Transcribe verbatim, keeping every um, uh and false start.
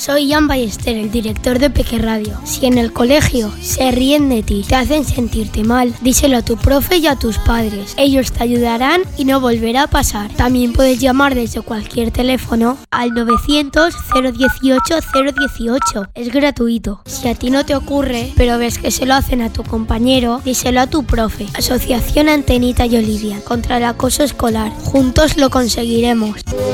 Soy Jan Ballester, el director de Peque Radio. Si en el colegio se ríen de ti, te hacen sentirte mal, díselo a tu profe y a tus padres. Ellos te ayudarán y no volverá a pasar. También puedes llamar desde cualquier teléfono al novecientos, cero dieciocho, cero dieciocho. Es gratuito. Si a ti no te ocurre, pero ves que se lo hacen a tu compañero, díselo a tu profe. Asociación Antenita y Olivia contra el acoso escolar. Juntos lo conseguiremos.